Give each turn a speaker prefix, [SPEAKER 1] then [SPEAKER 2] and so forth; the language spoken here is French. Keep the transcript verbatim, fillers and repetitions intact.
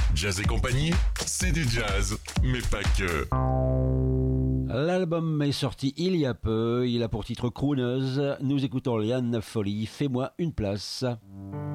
[SPEAKER 1] Jazz et compagnie, c'est du jazz, mais pas que.
[SPEAKER 2] L'album est sorti il y a peu, il a pour titre Crooneuse. Nous écoutons Liane Folly, Fais-moi une place.